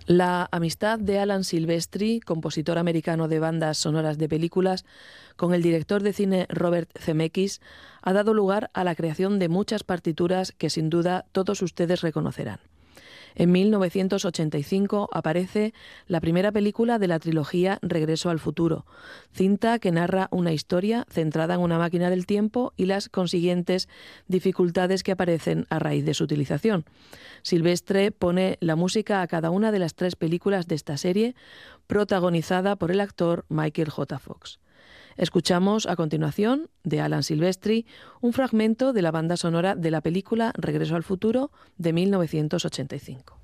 La amistad de Alan Silvestri, compositor americano de bandas sonoras de películas, con el director de cine Robert Zemeckis, ha dado lugar a la creación de muchas partituras que sin duda todos ustedes reconocerán. En 1985 aparece la primera película de la trilogía Regreso al futuro, cinta que narra una historia centrada en una máquina del tiempo y las consiguientes dificultades que aparecen a raíz de su utilización. Silvestre pone la música a cada una de las 3 películas de esta serie, protagonizada por el actor Michael J. Fox. Escuchamos a continuación, de Alan Silvestri, un fragmento de la banda sonora de la película Regreso al futuro de 1985.